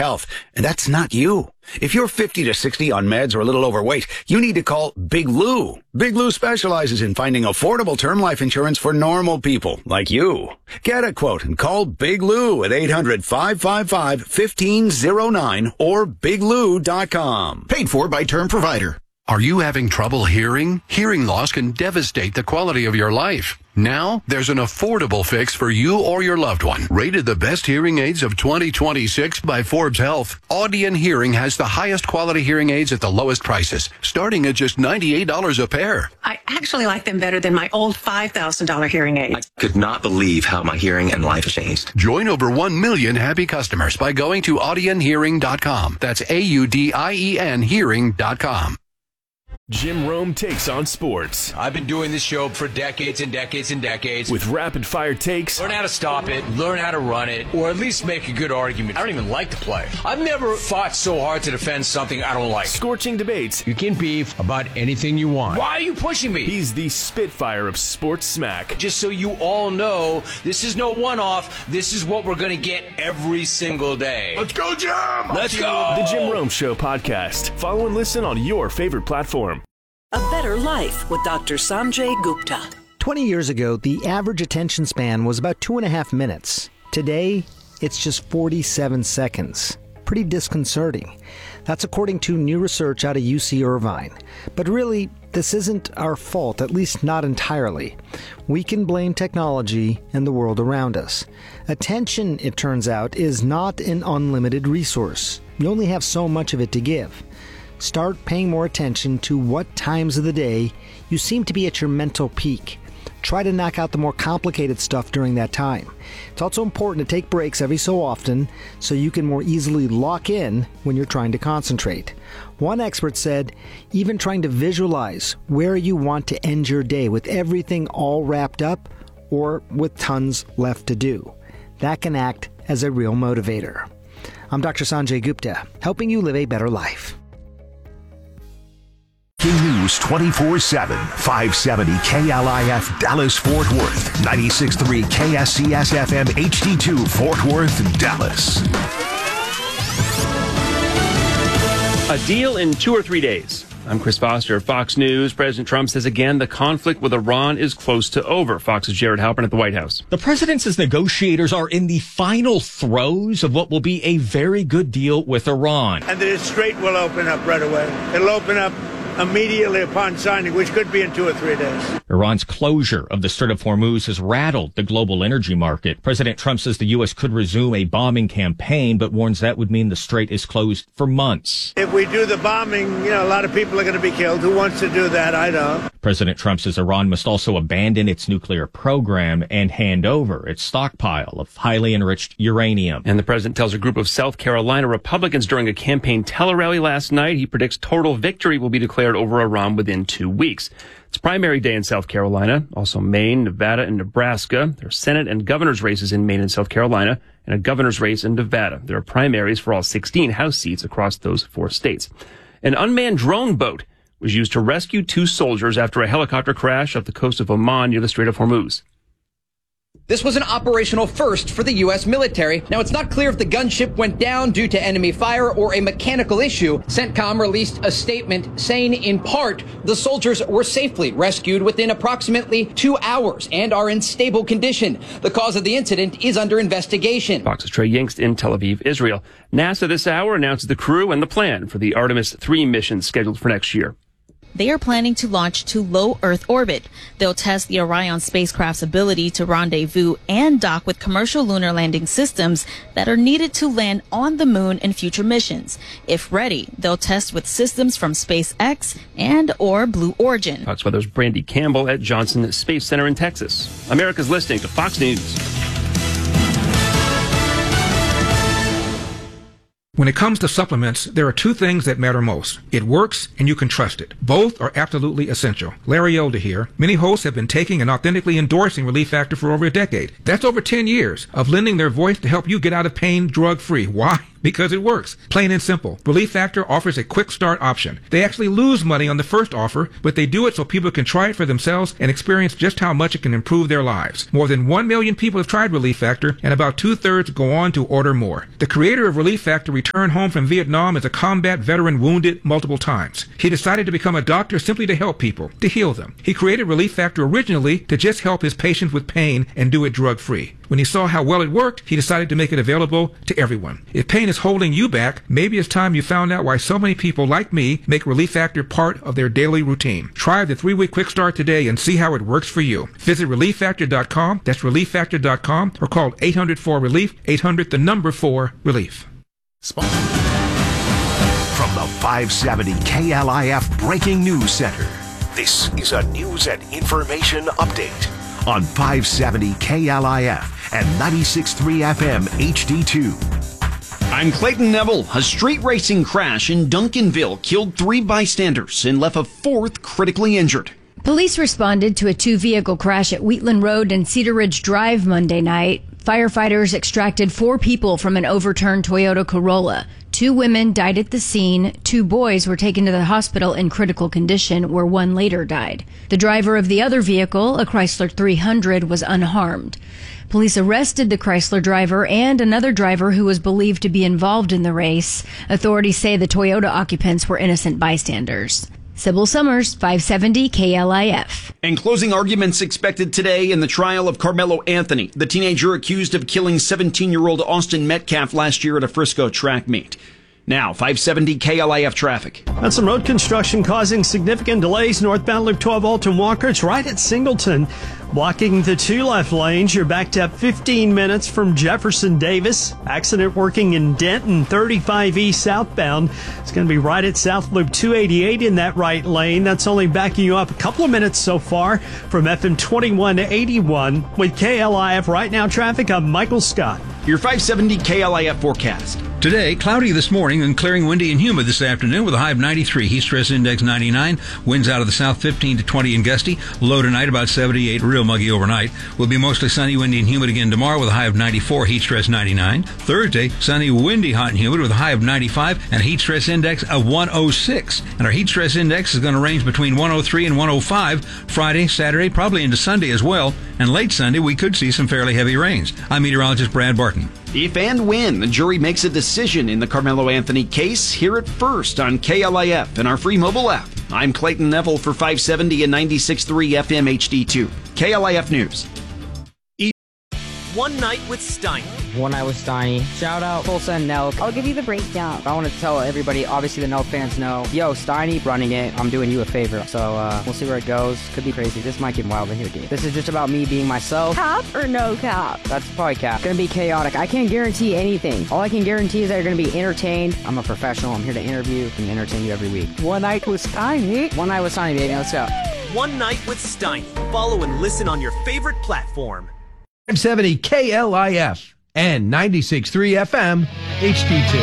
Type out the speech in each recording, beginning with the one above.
Health, and that's not you. If you're 50 to 60 on meds or a little overweight, you need to call Big Lou. Big Lou specializes in finding affordable term life insurance for normal people like you. Get a quote and call Big Lou at 800-555-1509 or biglou.com. Paid for by Term Provider. Are you having trouble hearing? Hearing loss can devastate the quality of your life. Now, there's an affordable fix for you or your loved one. Rated the best hearing aids of 2026 by Forbes Health, Audion Hearing has the highest quality hearing aids at the lowest prices, starting at just $98 a pair. I actually like them better than my old $5,000 hearing aid. I could not believe how my hearing and life has changed. Join over 1 million happy customers by going to audionhearing.com. That's AUDIEN hearing.com. Jim Rome takes on sports. I've been doing this show for decades and decades and decades. With rapid-fire takes. Learn how to stop it, learn how to run it, or at least make a good argument. I don't even like to play. I've never fought so hard to defend something I don't like. Scorching debates. You can beef about anything you want. Why are you pushing me? He's the Spitfire of sports smack. Just so you all know, this is no one-off. This is what we're going to get every single day. Let's go, Jim! Let's go! The Jim Rome Show podcast. Follow and listen on your favorite platform. A Better Life with Dr. Sanjay Gupta. 20 years ago, the average attention span was about 2.5 minutes. Today, it's just 47 seconds. Pretty disconcerting. That's according to new research out of UC Irvine. But really, this isn't our fault, at least not entirely. We can blame technology and the world around us. Attention, it turns out, is not an unlimited resource. You only have so much of it to give. Start paying more attention to what times of the day you seem to be at your mental peak. Try to knock out the more complicated stuff during that time. It's also important to take breaks every so often so you can more easily lock in when you're trying to concentrate. One expert said, even trying to visualize where you want to end your day with everything all wrapped up or with tons left to do. That can act as a real motivator. I'm Dr. Sanjay Gupta, helping you live a better life. News 24/7, 570 KLIF Dallas-Fort Worth, 96.3 KSCS-FM HD2 Fort Worth, Dallas. A deal in 2 or 3 days. I'm Chris Foster, Fox News. President Trump says again the conflict with Iran is close to over. Fox's Jared Halpern at the White House. The president says negotiators are in the final throes of what will be a very good deal with Iran. And the Strait will open up right away. It'll open up immediately upon signing, which could be in 2 or 3 days. Iran's closure of the Strait of Hormuz has rattled the global energy market. President Trump says the U.S. could resume a bombing campaign, but warns that would mean the strait is closed for months. If we do the bombing, a lot of people are going to be killed. Who wants to do that? I don't. President Trump says Iran must also abandon its nuclear program and hand over its stockpile of highly enriched uranium. And the president tells a group of South Carolina Republicans during a campaign tele-rally last night he predicts total victory will be declared over Iran within 2 weeks. It's primary day in South Carolina, also Maine, Nevada, and Nebraska. There are Senate and governor's races in Maine and South Carolina, and a governor's race in Nevada. There are primaries for all 16 House seats across those 4 states. An unmanned drone boat was used to rescue 2 soldiers after a helicopter crash off the coast of Oman near the Strait of Hormuz. This was an operational first for the U.S. military. Now, it's not clear if the gunship went down due to enemy fire or a mechanical issue. CENTCOM released a statement saying, in part, the soldiers were safely rescued within approximately 2 hours and are in stable condition. The cause of the incident is under investigation. Fox's Trey Yingst in Tel Aviv, Israel. NASA this hour announces the crew and the plan for the Artemis 3 mission scheduled for next year. They are planning to launch to low Earth orbit. They'll test the Orion spacecraft's ability to rendezvous and dock with commercial lunar landing systems that are needed to land on the moon in future missions. If ready, they'll test with systems from SpaceX and or Blue Origin. Fox Weather's Brandy Campbell at Johnson Space Center in Texas. America's listening to Fox News. When it comes to supplements, there are 2 things that matter most. It works and you can trust it. Both are absolutely essential. Larry Elder here. Many hosts have been taking and authentically endorsing Relief Factor for over a decade. That's over 10 years of lending their voice to help you get out of pain drug-free. Why? Because it works. Plain and simple. Relief Factor offers a quick start option. They actually lose money on the first offer, but they do it so people can try it for themselves and experience just how much it can improve their lives. More than 1 million people have tried Relief Factor, and about 2/3 go on to order more. The creator of Relief Factor returned home from Vietnam as a combat veteran wounded multiple times. He decided to become a doctor simply to help people, to heal them. He created Relief Factor originally to just help his patients with pain and do it drug-free. When he saw how well it worked, he decided to make it available to everyone. If pain is holding you back, maybe it's time you found out why so many people like me make Relief Factor part of their daily routine. Try the 3-week quick start today and see how it works for you. Visit ReliefFactor.com, that's ReliefFactor.com, or call 800-4-RELIEF, 800-4-RELIEF. From the 570 KLIF Breaking News Center, this is a news and information update on 570 KLIF and 96.3 FM HD2. I'm Clayton Neville. A street racing crash in Duncanville killed 3 bystanders and left a 4th critically injured. Police responded to a 2-vehicle crash at Wheatland Road and Cedar Ridge Drive Monday night. Firefighters extracted 4 people from an overturned Toyota Corolla. 2 women died at the scene. 2 boys were taken to the hospital in critical condition, where 1 later died. The driver of the other vehicle, a Chrysler 300, was unharmed. Police arrested the Chrysler driver and another driver who was believed to be involved in the race. Authorities say the Toyota occupants were innocent bystanders. Sybil Summers, 570 KLIF. And closing arguments expected today in the trial of Carmelo Anthony, the teenager accused of killing 17-year-old Austin Metcalf last year at a Frisco track meet. Now, 570 KLIF traffic. And some road construction causing significant delays. Northbound Loop 12 Alton Walker. It's right at Singleton. Blocking the 2 left lanes. You're backed up 15 minutes from Jefferson Davis. Accident working in Denton, 35E southbound. It's going to be right at South Loop 288 in that right lane. That's only backing you up a couple of minutes so far from FM 2181. With KLIF Right Now traffic, I'm Michael Scott. Your 570 KLIF forecast. Today, cloudy this morning and clearing, windy and humid this afternoon with a high of 93. Heat stress index 99. Winds out of the south 15 to 20 and gusty. Low tonight about 78. Real muggy overnight. Will be mostly sunny, windy and humid again tomorrow with a high of 94. Heat stress 99. Thursday, sunny, windy, hot and humid with a high of 95 and a heat stress index of 106. And our heat stress index is going to range between 103 and 105 Friday, Saturday, probably into Sunday as well. And late Sunday, we could see some fairly heavy rains. I'm meteorologist Brad Barton. If and when the jury makes a decision in the Carmelo Anthony case, hear it first on KLIF and our free mobile app. I'm Clayton Neville for 570 and 96.3 FM HD2. KLIF News. One Night with Steiny. One Night with Steiny. Shout out Tulsa and Nelk. I'll give you the breakdown. I want to tell everybody, obviously the Nelk fans know, yo, Steiny running it, I'm doing you a favor. So we'll see where it goes. Could be crazy. This might get wild in here, dude. This is just about me being myself. Cap or no cap? That's probably cap. It's gonna be chaotic. I can't guarantee anything. All I can guarantee is that you're gonna be entertained. I'm a professional. I'm here to interview and entertain you every week. One Night with Steiny. One Night with Steiny, baby. Let's go. One Night with Steiny. Follow and listen on your favorite platform. 570 KLIF and 96.3 FM HD2.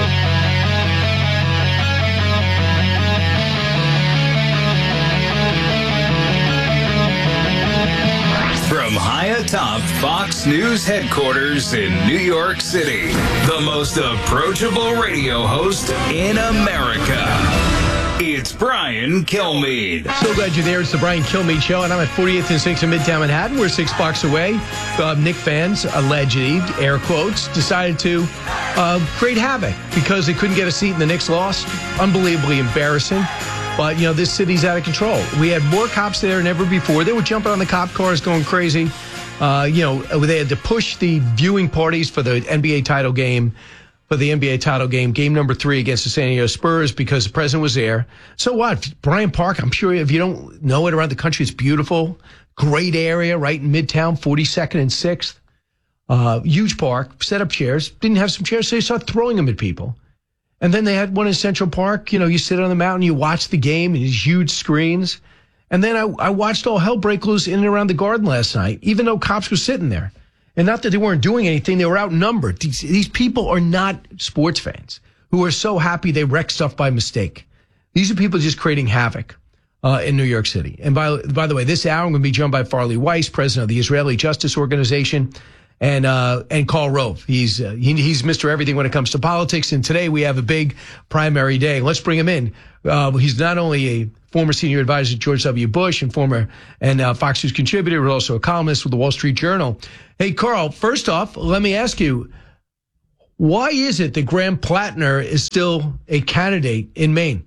From high atop Fox News headquarters in New York City, the most approachable radio host in America. It's Brian Kilmeade. So glad you're there. It's the Brian Kilmeade Show, and I'm at 48th and 6th in Midtown Manhattan. We're 6 blocks away. Knicks fans, allegedly, air quotes, decided to create havoc because they couldn't get a seat in the Knicks loss. Unbelievably embarrassing. But, you know, this city's out of control. We had more cops there than ever before. They were jumping on the cop cars, going crazy. They had to push the viewing parties for the NBA title game. Game number 3 against the San Diego Spurs, because the president was there. So what? Bryant Park, I'm sure if you don't know it around the country, it's beautiful. Great area right in Midtown, 42nd and 6th. Huge park, set up chairs. Didn't have some chairs, so they started throwing them at people. And then they had one in Central Park. You know, you sit on the mountain, you watch the game in these huge screens. And then I watched all hell break loose in and around the Garden last night, even though cops were sitting there. And not that they weren't doing anything, they were outnumbered. These people are not sports fans who are so happy they wreck stuff by mistake. These are people just creating havoc in New York City. And by the way, this hour I'm going to be joined by Farley Weiss, president of the Israeli Justice Organization. and Karl Rove. He's Mr. Everything when it comes to politics. And today we have a big primary day. Let's bring him in. He's not only a former senior advisor to George W. Bush and Fox News contributor, but also a columnist with the Wall Street Journal. Hey, Karl, first off, let me ask you, why is it that Graham Plattner is still a candidate in Maine?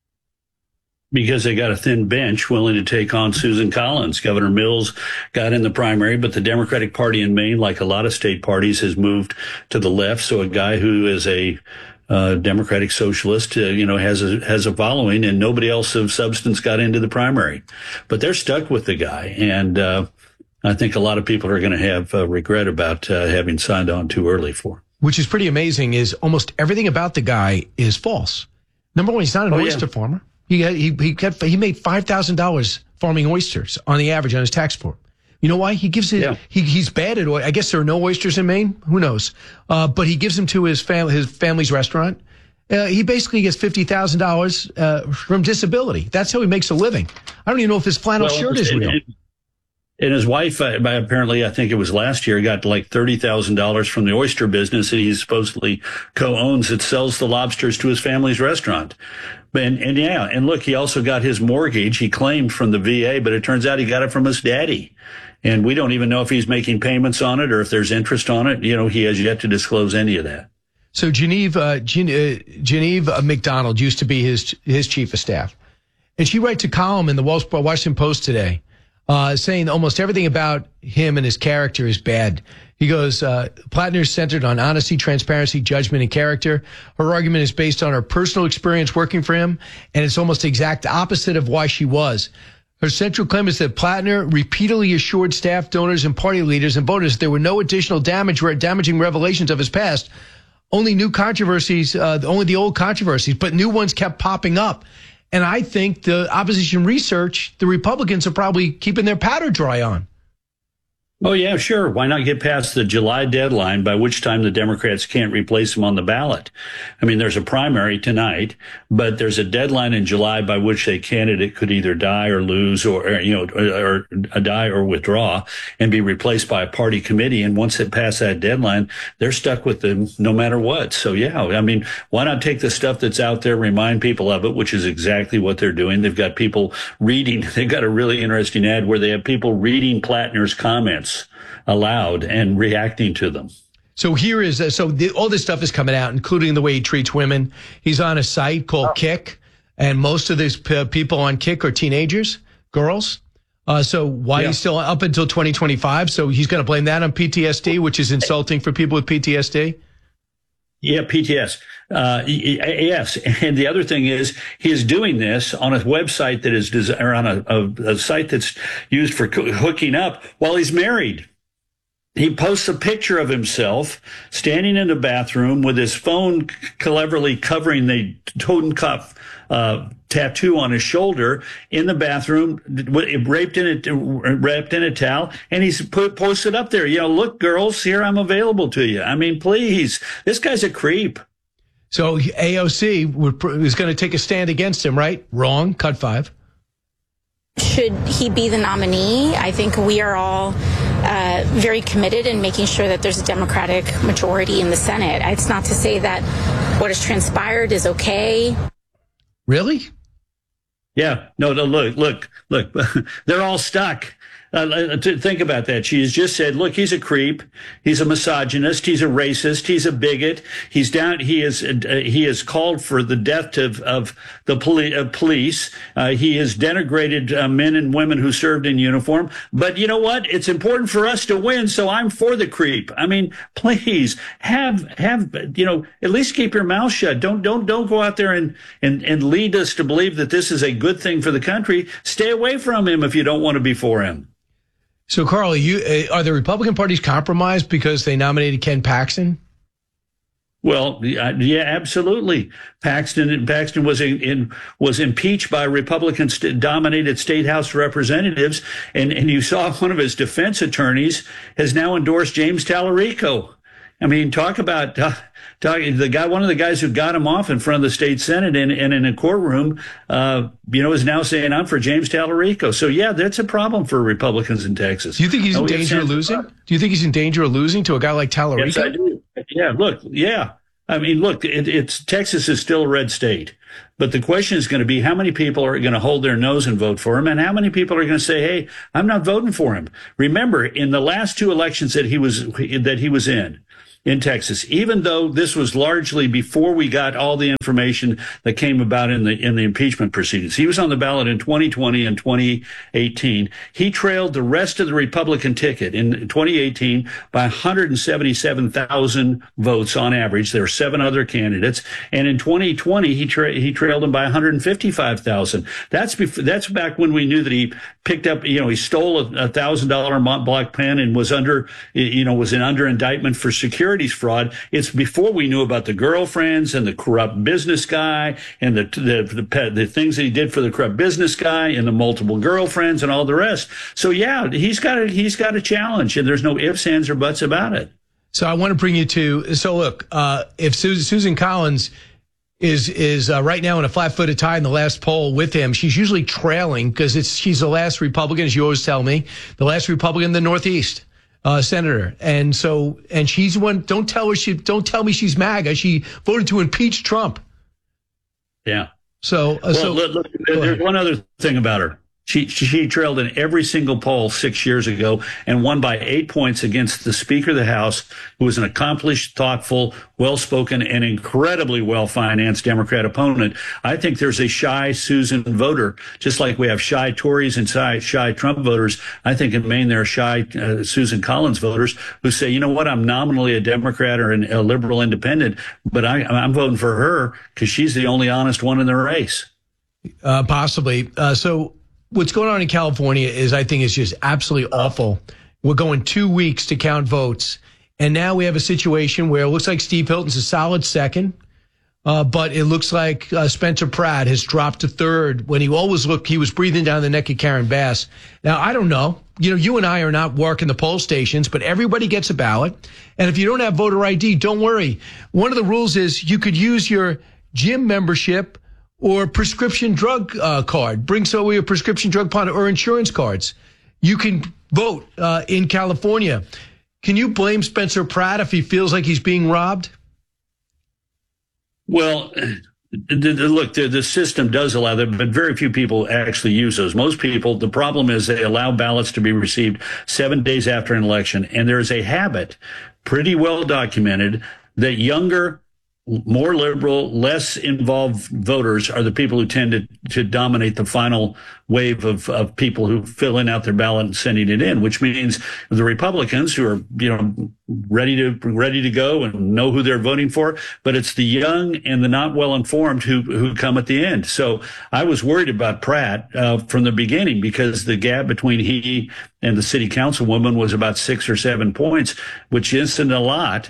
Because they got a thin bench willing to take on Susan Collins. Governor Mills got in the primary, but the Democratic Party in Maine, like a lot of state parties, has moved to the left. So a guy who is a Democratic socialist, has a following, and nobody else of substance got into the primary. But they're stuck with the guy, and I think a lot of people are going to have regret about having signed on too early for. Which is pretty amazing. Is almost everything about the guy is false. Number one, he's not an oyster farmer. He made $5,000 farming oysters on the average on his tax form. You know why? He gives it. Yeah. He's bad at. I guess there are no oysters in Maine. Who knows? But he gives them to his family's restaurant. He basically gets $50,000 from disability. That's how he makes a living. I don't even know if his flannel shirt is real. And his wife, apparently, I think it was last year, got like $30,000 from the oyster business that he supposedly co-owns that sells the lobsters to his family's restaurant. And look, he also got his mortgage, he claimed, from the VA, but it turns out he got it from his daddy. And we don't even know if he's making payments on it or if there's interest on it. He has yet to disclose any of that. So Genevieve McDonald used to be his chief of staff. And she writes a column in the Washington Post today, saying almost everything about him and his character is bad. He goes, Plattner is centered on honesty, transparency, judgment, and character. Her argument is based on her personal experience working for him, and it's almost the exact opposite of why she was. Her central claim is that Plattner repeatedly assured staff, donors, and party leaders and voters that there were no additional damaging revelations of his past. Only new controversies, only the old controversies, but new ones kept popping up. And I think the opposition research, the Republicans are probably keeping their powder dry on. Oh, yeah, sure. Why not get past the July deadline, by which time the Democrats can't replace him on the ballot? I mean, there's a primary tonight, but there's a deadline in July by which a candidate could either die or lose or die or withdraw and be replaced by a party committee. And once they pass that deadline, they're stuck with them no matter what. So, yeah, I mean, why not take the stuff that's out there, remind people of it, which is exactly what they're doing. They've got people reading. They've got a really interesting ad where they have people reading Plattner's comments aloud and reacting to them. So here is all this stuff is coming out, including the way he treats women. He's on a site called Kick, and most of these people on Kick are teenagers, girls. So why he's still up until 2025? So he's going to blame that on PTSD, which is insulting for people with PTSD. Yeah, PTS. Yes. And the other thing is he is doing this on a website that is, or on a site that's used for hooking up while he's married. He posts a picture of himself standing in the bathroom with his phone cleverly covering the Totenkopf tattoo on his shoulder in the bathroom, wrapped in a towel, and he's posted up there, look, girls, here, I'm available to you. I mean, please, this guy's a creep. So AOC is going to take a stand against him, right? Wrong. Cut 5. Should he be the nominee? I think we are all very committed in making sure that there's a Democratic majority in the Senate. It's not to say that what has transpired is okay. Really? Yeah. No, look. They're all stuck. Think about that. She has just said, look, he's a creep. He's a misogynist. He's a racist. He's a bigot. He has called for the death of the police. He has denigrated men and women who served in uniform. But you know what? It's important for us to win. So I'm for the creep. I mean, please have, at least keep your mouth shut. Don't go out there and lead us to believe that this is a good thing for the country. Stay away from him if you don't want to be for him. So, Karl, are the Republican parties compromised because they nominated Ken Paxton? Well, yeah, absolutely. Paxton was impeached by Republican-dominated state House representatives, and you saw one of his defense attorneys has now endorsed James Tallarico. I mean, talk about one of the guys who got him off in front of the state Senate and in a courtroom, is now saying, I'm for James Tallarico. So, yeah, that's a problem for Republicans in Texas. Do you think he's in danger of losing? Do you think he's in danger of losing to a guy like Tallarico? Yes, I do. Yeah, look, yeah. I mean, look, it's Texas is still a red state. But the question is going to be how many people are going to hold their nose and vote for him, and how many people are going to say, hey, I'm not voting for him. Remember, in the last two elections that he was in Texas, even though this was largely before we got all the information that came about in the impeachment proceedings. He was on the ballot in 2020 and 2018. He trailed the rest of the Republican ticket in 2018 by 177,000 votes on average. There were 7 other candidates. And in 2020, he trailed him by 155,000. That's back when we knew that he picked up, he stole a $1,000 Mont Blanc pen and was under indictment for securities fraud. It's before we knew about the girlfriends and the corrupt business guy and the things that he did for the corrupt business guy and the multiple girlfriends and all the rest. So yeah, he's got a challenge, and there's no ifs, ands, or buts about it. So I want to bring you to. So look, if Susan Collins is right now in a flat-footed tie in the last poll with him, she's usually trailing because she's the last Republican, as you always tell me, the last Republican in the Northeast. Senator. And she's one, don't tell me she's MAGA. She voted to impeach Trump. Yeah. So look, there's one other thing about her. She trailed in every single poll 6 years ago and won by 8 points against the Speaker of the House, who was an accomplished, thoughtful, well-spoken, and incredibly well-financed Democrat opponent. I think there's a shy Susan voter, just like we have shy Tories and shy Trump voters. I think in Maine there are shy Susan Collins voters who say, you know what, I'm nominally a Democrat or a liberal independent, but I'm voting for her because she's the only honest one in the race. Possibly. So what's going on in California I think is just absolutely awful. We're going 2 weeks to count votes. And now we have a situation where it looks like Steve Hilton's a solid second. But it looks like Spencer Pratt has dropped to third when he was breathing down the neck of Karen Bass. Now, I don't know. You and I are not working the poll stations, but everybody gets a ballot. And if you don't have voter ID, don't worry. One of the rules is you could use your gym membership or prescription drug card. Bring your prescription drug card or insurance cards. You can vote in California. Can you blame Spencer Pratt if he feels like he's being robbed? Well, look, the system does allow that, but very few people actually use those. Most people, the problem is they allow ballots to be received 7 days after an election. And there is a habit, pretty well documented, that younger, more liberal, less involved voters are the people who tend to dominate the final wave of people who fill out their ballot and sending it in, which means the Republicans who are, ready to go and know who they're voting for. But it's the young and the not well informed who come at the end. So I was worried about Pratt from the beginning because the gap between he and the city councilwoman was about 6 or 7 points, which isn't a lot.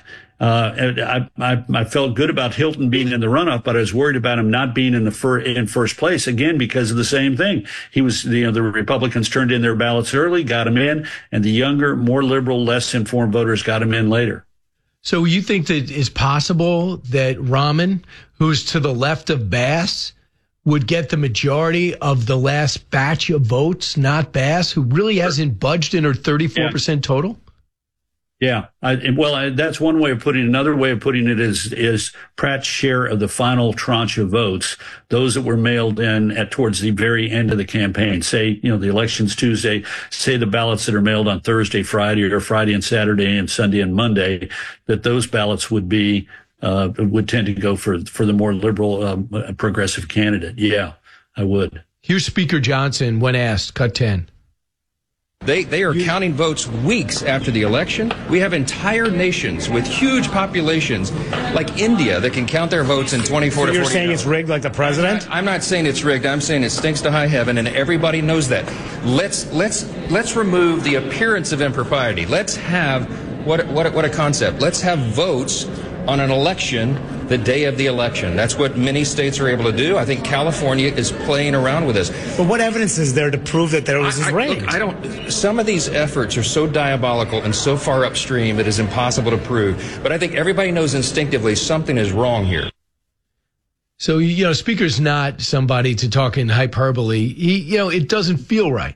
I felt good about Hilton being in the runoff, but I was worried about him not being in first place again because of the same thing. He was, the Republicans turned in their ballots early, got him in, and the younger, more liberal, less informed voters got him in later. So you think that it's possible that Rahman, who's to the left of Bass, would get the majority of the last batch of votes, not Bass, who really hasn't budged in her 34% total? Yeah. That's one way of putting it. Another way of putting it is Pratt's share of the final tranche of votes, those that were mailed in towards the very end of the campaign. Say, the election's Tuesday, say the ballots that are mailed on Thursday, Friday, or Friday and Saturday and Sunday and Monday, that those ballots would tend to go for the more liberal, progressive candidate. Yeah, I would. Here's Speaker Johnson when asked, cut 10. They are counting votes weeks after the election. We have entire nations with huge populations like India that can count their votes in 24 to 48 hours. You're saying it's rigged like the president? I'm not saying it's rigged. I'm saying it stinks to high heaven, and everybody knows that. Let's remove the appearance of impropriety. Let's have what a concept. Let's have votes on an election the day of the election. That's what many states are able to do. I think California is playing around with this. But what evidence is there to prove that there was rain? Look, some of these efforts are so diabolical and so far upstream it is impossible to prove. But I think everybody knows instinctively something is wrong here. So, Speaker's not somebody to talk in hyperbole. It doesn't feel right.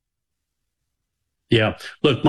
Yeah. Look,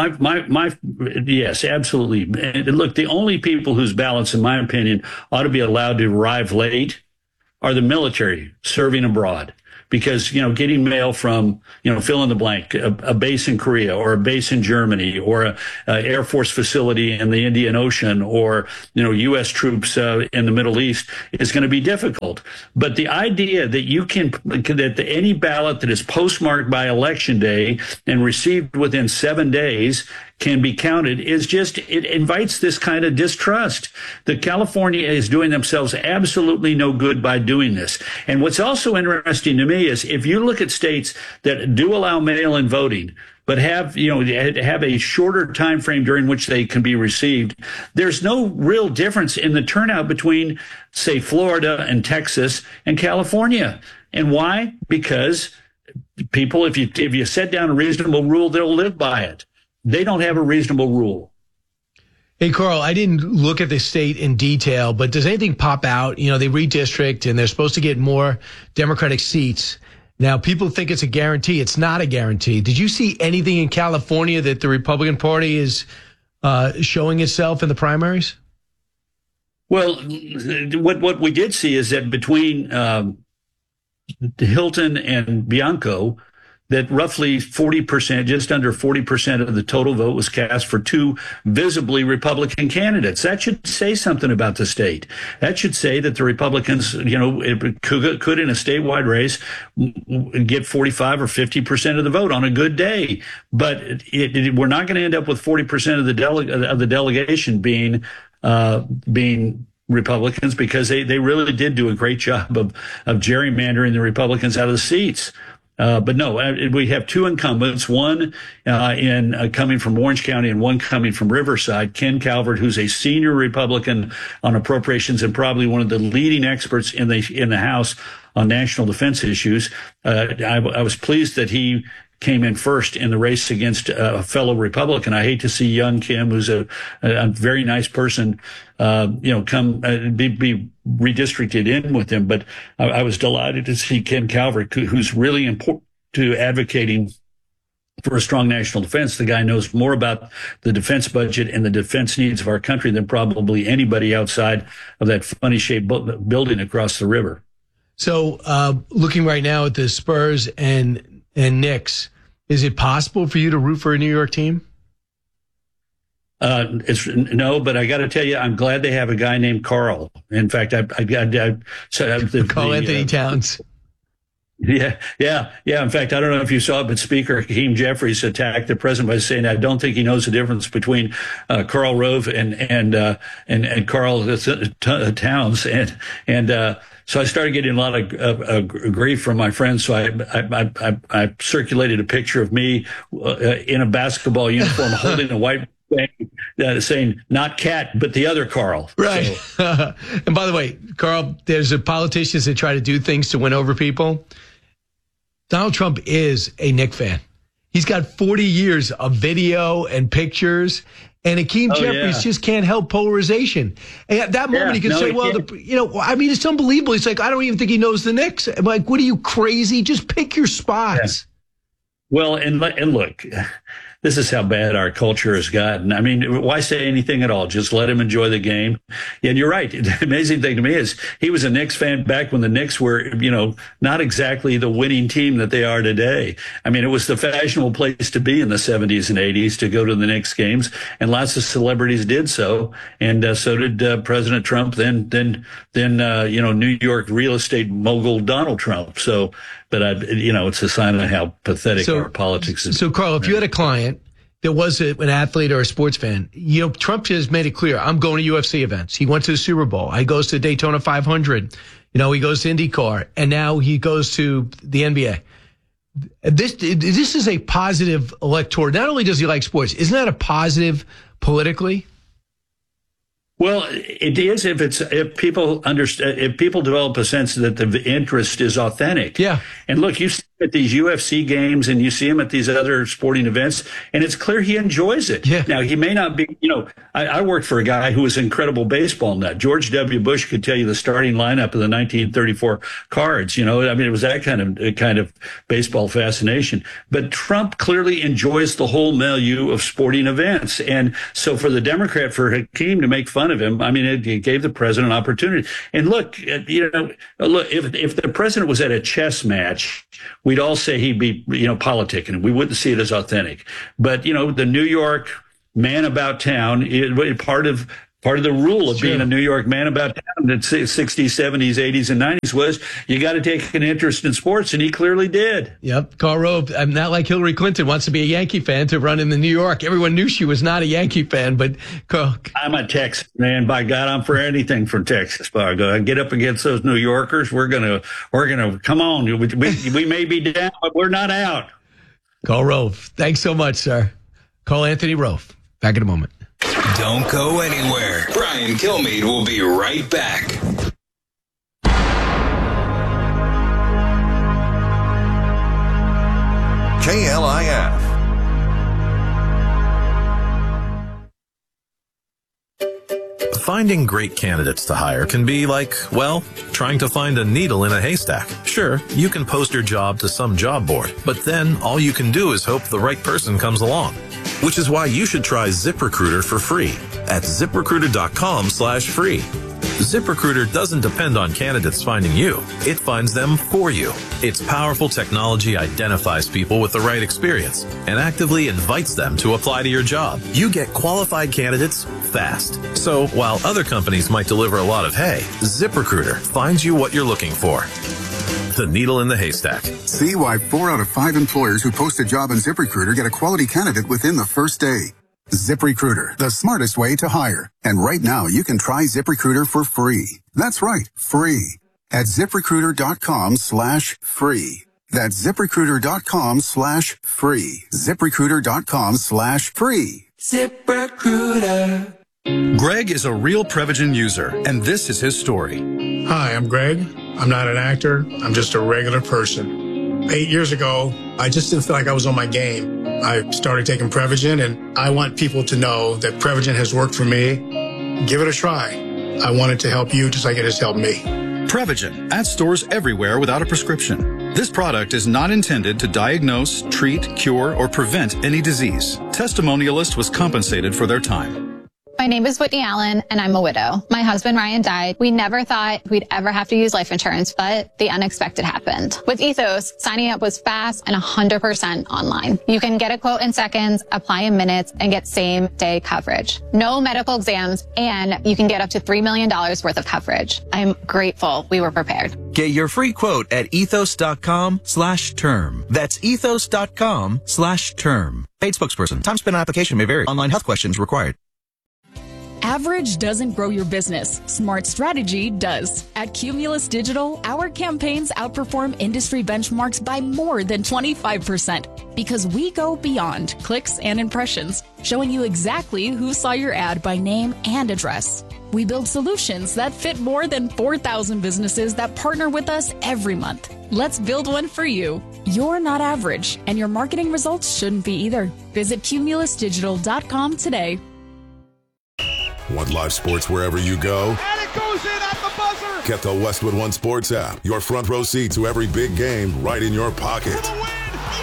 yes, absolutely. And look, the only people whose ballots, in my opinion, ought to be allowed to arrive late are the military serving abroad. Because, getting mail from, fill in the blank, a base in Korea or a base in Germany or a Air Force facility in the Indian Ocean or, U.S. troops in the Middle East is going to be difficult. But the idea that that any ballot that is postmarked by Election Day and received within 7 days can be counted is it invites this kind of distrust. That California is doing themselves absolutely no good by doing this. And what's also interesting to me is if you look at states that do allow mail-in voting, but have a shorter time frame during which they can be received, there's no real difference in the turnout between, say, Florida and Texas and California. And why? Because people, if you set down a reasonable rule, they'll live by it. They don't have a reasonable rule. Hey, Carl, I didn't look at the state in detail, but does anything pop out? They redistrict and they're supposed to get more Democratic seats. Now, people think it's a guarantee. It's not a guarantee. Did you see anything in California that the Republican Party is showing itself in the primaries? Well, what we did see is that between Hilton and Bianco, that roughly 40%, just under 40% of the total vote was cast for two visibly Republican candidates. That should say something about the state. That should say that the Republicans, could in a statewide race get 45 or 50% of the vote on a good day. But we're not going to end up with 40% of the delegation being Republicans, because they really did do a great job of gerrymandering the Republicans out of the seats. But no, we have two incumbents, one coming from Orange County and one coming from Riverside. Ken Calvert, who's a senior Republican on appropriations and probably one of the leading experts in the House on national defense issues. I was pleased that he came in first in the race against a fellow Republican. I hate to see young Kim, who's a very nice person, come be redistricted in with him. But I was delighted to see Ken Calvert, who's really important to advocating for a strong national defense. The guy knows more about the defense budget and the defense needs of our country than probably anybody outside of that funny shaped building across the river. So, looking right now at the Spurs and Knicks, is it possible for you to root for a New York team? No, but I got to tell you, I'm glad they have a guy named Carl. In fact, Carl Anthony Towns. Yeah. In fact, I don't know if you saw it, but Speaker Hakeem Jeffries attacked the president by saying, "I don't think he knows the difference between Karl Rove and Carl Towns." So I started getting a lot of grief from my friends. So I circulated a picture of me in a basketball uniform holding a white thing saying, "Not Cat, but the other Carl." Right. So. And by the way, Carl, there's politicians that try to do things to win over people. Donald Trump is a Knicks fan. He's got 40 years of video and pictures. And Hakeem Jeffries just can't help polarization. And at that moment, he could say, well, it's unbelievable. He's like, I don't even think he knows the Knicks. I'm like, what are you, crazy? Just pick your spots. Yeah. Well, and look, this is how bad our culture has gotten. I mean, why say anything at all? Just let him enjoy the game. And you're right. The amazing thing to me is he was a Knicks fan back when the Knicks were, not exactly the winning team that they are today. I mean, it was the fashionable place to be in the 70s and 80s to go to the Knicks games, and lots of celebrities did so. And so did President Trump, then New York real estate mogul Donald Trump. So, but it's a sign of how pathetic our politics is. So, Carl, if you had a client that was an athlete or a sports fan, Trump has made it clear, I'm going to UFC events. He went to the Super Bowl. He goes to Daytona 500. He goes to IndyCar, and now he goes to the NBA. This is a positive electorate. Not only does he like sports, isn't that a positive politically? Well, it is if people understand, if people develop a sense that the interest is authentic. Yeah. And look, you see him at these UFC games and you see him at these other sporting events, and it's clear he enjoys it. Yeah. Now, he may not be, I worked for a guy who was an incredible baseball nut. George W. Bush could tell you the starting lineup of the 1934 Cards. It was that kind of baseball fascination. But Trump clearly enjoys the whole milieu of sporting events. And so for the Democrat, for Hakeem to make fun of him, it gave the president an opportunity. And look, if the president was at a chess match, we'd all say he'd be, politicking, and we wouldn't see it as authentic. But, the New York man about town, part of the rule of being a New York man about town in the 60s, 70s, 80s, and 90s was you got to take an interest in sports, and he clearly did. Yep. Karl Rove, I'm not like Hillary Clinton, wants to be a Yankee fan to run in the New York. Everyone knew she was not a Yankee fan, but I'm a Texas man. By God, I'm for anything from Texas. By God, I get up against those New Yorkers. We're gonna come on. We may be down, but we're not out. Karl Rove, thanks so much, sir. Call Anthony Rove. Back in a moment. Don't go anywhere. Brian Kilmeade will be right back. KLIF. Finding great candidates to hire can be like, trying to find a needle in a haystack. Sure, you can post your job to some job board, but then all you can do is hope the right person comes along. Which is why you should try ZipRecruiter for free at ZipRecruiter.com/free. ZipRecruiter doesn't depend on candidates finding you. It finds them for you. Its powerful technology identifies people with the right experience and actively invites them to apply to your job. You get qualified candidates fast. So while other companies might deliver a lot of hay, ZipRecruiter finds you what you're looking for. The needle in the haystack. See why 4 out of 5 employers who post a job on ZipRecruiter get a quality candidate within the first day. ZipRecruiter, the smartest way to hire. And right now, you can try ZipRecruiter for free. That's right, free. At ZipRecruiter.com/free. That's ZipRecruiter.com/free. ZipRecruiter.com/free. ZipRecruiter. Greg is a real Prevagen user, and this is his story. Hi, I'm Greg. I'm not an actor. I'm just a regular person. 8 years ago, I just didn't feel like I was on my game. I started taking Prevagen, and I want people to know that Prevagen has worked for me. Give it a try. I want it to help you just like it has helped me. Prevagen, at stores everywhere without a prescription. This product is not intended to diagnose, treat, cure, or prevent any disease. Testimonialist was compensated for their time. My name is Whitney Allen, and I'm a widow. My husband, Ryan, died. We never thought we'd ever have to use life insurance, but the unexpected happened. With Ethos, signing up was fast and 100% online. You can get a quote in seconds, apply in minutes, and get same-day coverage. No medical exams, and you can get up to $3 million worth of coverage. I'm grateful we were prepared. Get your free quote at ethos.com/term. That's ethos.com/term. Paid spokesperson. Time spent on application may vary. Online health questions required. Average doesn't grow your business. Smart strategy does. At Cumulus Digital, our campaigns outperform industry benchmarks by more than 25% because we go beyond clicks and impressions, showing you exactly who saw your ad by name and address. We build solutions that fit more than 4,000 businesses that partner with us every month. Let's build one for you. You're not average, and your marketing results shouldn't be either. Visit cumulusdigital.com today. Want live sports wherever you go? And it goes in at the buzzer! Get the Westwood One Sports app. Your front row seat to every big game right in your pocket. For the win!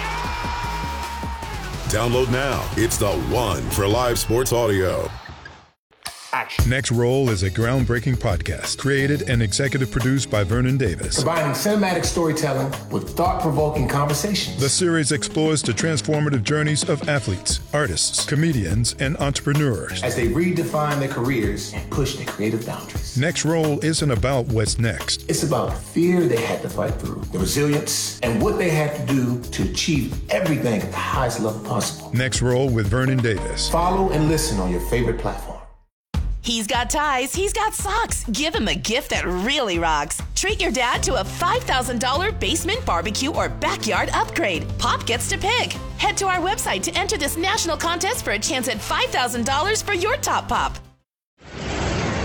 Yeah! Download now. It's the one for live sports audio. Next Roll is a groundbreaking podcast created and executive produced by Vernon Davis. Combining cinematic storytelling with thought-provoking conversations. The series explores the transformative journeys of athletes, artists, comedians, and entrepreneurs as they redefine their careers and push their creative boundaries. Next Roll isn't about what's next. It's about the fear they had to fight through, the resilience, and what they had to do to achieve everything at the highest level possible. Next Roll with Vernon Davis. Follow and listen on your favorite platform. He's got ties, he's got socks. Give him a gift that really rocks. Treat your dad to a $5,000 basement barbecue or backyard upgrade. Pop gets to pick. Head to our website to enter this national contest for a chance at $5,000 for your top pop.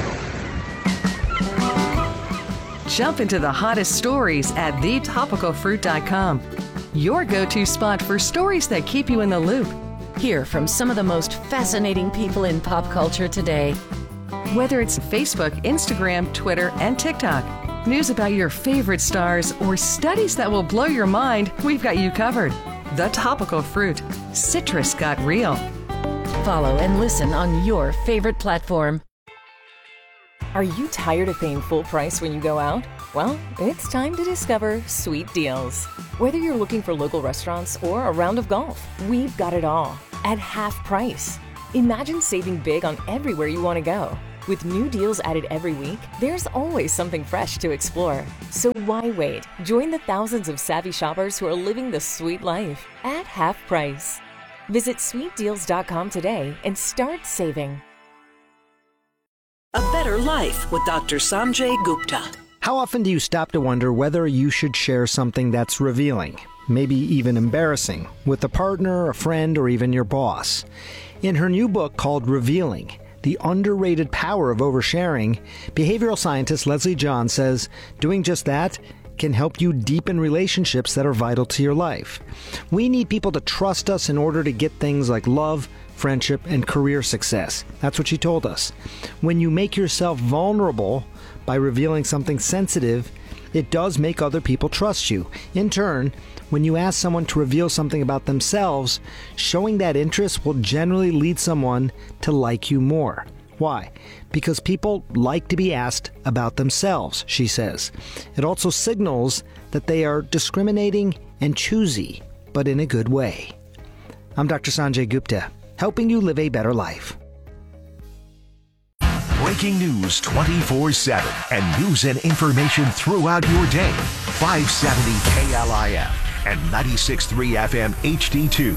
Jump into the hottest stories at thetopicalfruit.com. Your go-to spot for stories that keep you in the loop. Hear from some of the most fascinating people in pop culture today. Whether it's Facebook, Instagram, Twitter, and TikTok, news about your favorite stars, or studies that will blow your mind, we've got you covered. The Topical Fruit. Citrus got real. Follow and listen on your favorite platform. Are you tired of paying full price when you go out? Well, it's time to discover Sweet Deals. Whether you're looking for local restaurants or a round of golf, we've got it all at half price. Imagine saving big on everywhere you want to go. With new deals added every week, there's always something fresh to explore. So why wait? Join the thousands of savvy shoppers who are living the sweet life at half price. Visit sweetdeals.com today and start saving. A Better Life with Dr. Sanjay Gupta. How often do you stop to wonder whether you should share something that's revealing, maybe even embarrassing, with a partner, a friend, or even your boss? In her new book called Revealing, The Underrated Power of Oversharing, behavioral scientist Leslie John says doing just that can help you deepen relationships that are vital to your life. We need people to trust us in order to get things like love, friendship, and career success. That's what she told us. When you make yourself vulnerable by revealing something sensitive, it does make other people trust you. In turn, when you ask someone to reveal something about themselves, showing that interest will generally lead someone to like you more. Why? Because people like to be asked about themselves, she says. It also signals that they are discriminating and choosy, but in a good way. I'm Dr. Sanjay Gupta, helping you live a better life. Breaking news 24/7 and news and information throughout your day. 570 KLIF and 96.3 FM HD2.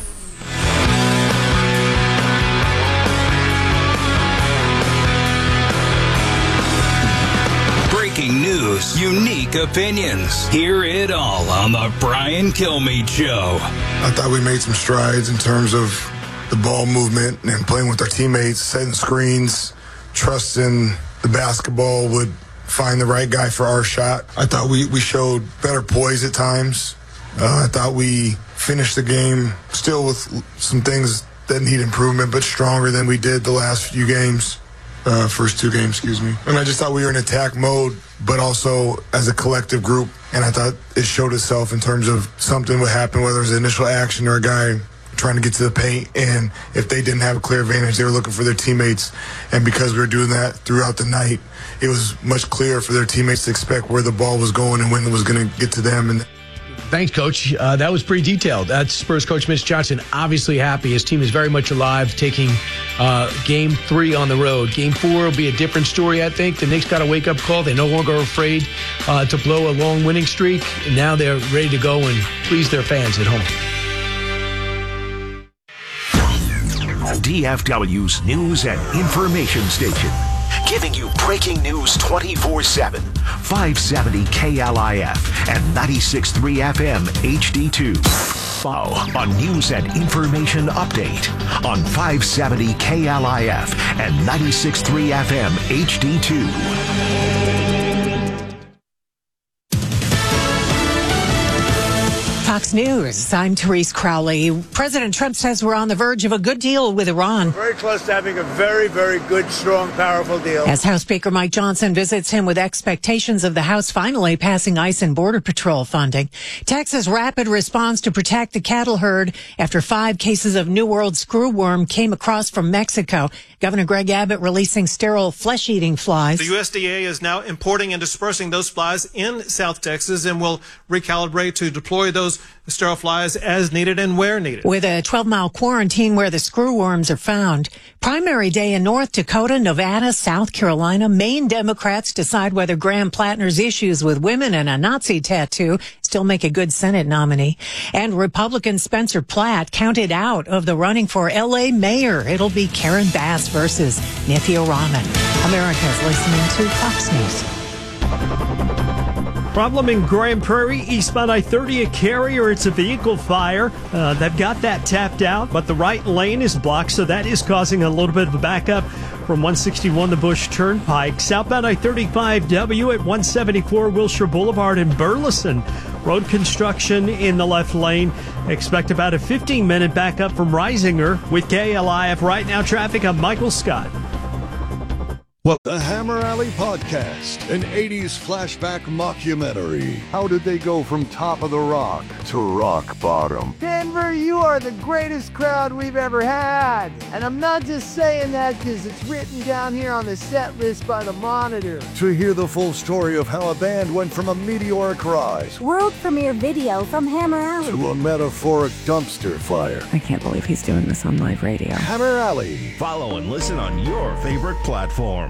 Breaking news, unique opinions. Hear it all on the Brian Kilmeade Show. I thought we made some strides in terms of the ball movement and playing with our teammates, setting screens, trusting the basketball would find the right guy for our shot. I thought we showed better poise at times. I thought we finished the game still with some things that need improvement, but stronger than we did the last few games. First two games, excuse me. And I just thought we were in attack mode, but also as a collective group. And I thought it showed itself in terms of something would happen, whether it was initial action or a guy trying to get to the paint. And if they didn't have a clear advantage, they were looking for their teammates. And because we were doing that throughout the night, it was much clearer for their teammates to expect where the ball was going and when it was going to get to them. And thanks, Coach. That was pretty detailed. That's Spurs coach Mitch Johnson, obviously happy. His team is very much alive, taking Game 3 on the road. Game 4 will be a different story, I think. The Knicks got a wake-up call. They're no longer afraid to blow a long winning streak. And now they're ready to go and please their fans at home. DFW's news and information station, giving you breaking news 24/7. 570 KLIF and 96.3 FM HD2. Follow on News and Information Update on 570 KLIF and 96.3 FM HD2. Fox News, I'm Therese Crowley. President Trump says we're on the verge of a good deal with Iran. Very close to having a very, very good, strong, powerful deal. As House Speaker Mike Johnson visits him with expectations of the House finally passing ICE and Border Patrol funding. Texas' rapid response to protect the cattle herd after 5 cases of New World screwworm came across from Mexico. Governor Greg Abbott releasing sterile flesh-eating flies. The USDA is now importing and dispersing those flies in South Texas and will recalibrate to deploy those sterile flies as needed and where needed. With a 12-mile quarantine where the screwworms are found. Primary day in North Dakota, Nevada, South Carolina. Maine Democrats decide whether Graham Plattner's issues with women and a Nazi tattoo still make a good Senate nominee. And Republican Spencer Platt counted out of the running for L.A. mayor. It'll be Karen Bass versus Nithya Raman. America's listening to Fox News. Problem in Grand Prairie, eastbound I-30, a carrier. It's a vehicle fire. They've got that tapped out, but the right lane is blocked, so that is causing a little bit of a backup. from 161 the Bush Turnpike, southbound I-35W at 174 Wilshire Boulevard in Burleson. Road construction in the left lane. Expect about a 15-minute backup from Risinger. With KLIF Right Now traffic, I'm Michael Scott. Well, the Hammer Alley Podcast, an 80s flashback mockumentary. How did they go from top of the rock to rock bottom? Denver, you are the greatest crowd we've ever had. And I'm not just saying that because it's written down here on the set list by the Monitor. To hear the full story of how a band went from a meteoric rise, world premiere video from Hammer Alley, to a metaphoric dumpster fire. I can't believe he's doing this on live radio. Hammer Alley. Follow and listen on your favorite platform.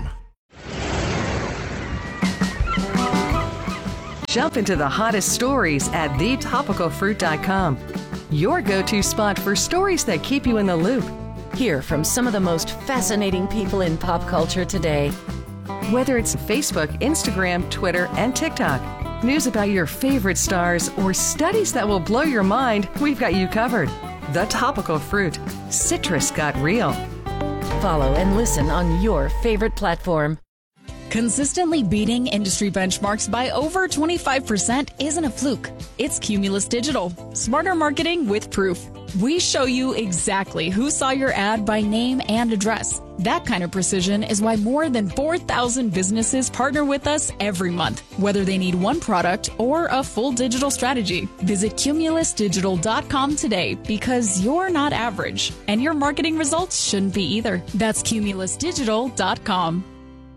Jump into the hottest stories at thetopicalfruit.com. Your go-to spot for stories that keep you in the loop. Hear from some of the most fascinating people in pop culture today. Whether it's Facebook, Instagram, Twitter, and TikTok, news about your favorite stars, or studies that will blow your mind, we've got you covered. The Topical Fruit. Citrus got real. Follow and listen on your favorite platform. Consistently beating industry benchmarks by over 25% isn't a fluke. It's Cumulus Digital. Smarter marketing with proof. We show you exactly who saw your ad by name and address. That kind of precision is why more than 4,000 businesses partner with us every month, whether they need one product or a full digital strategy. Visit cumulusdigital.com today because you're not average, and your marketing results shouldn't be either. That's cumulusdigital.com.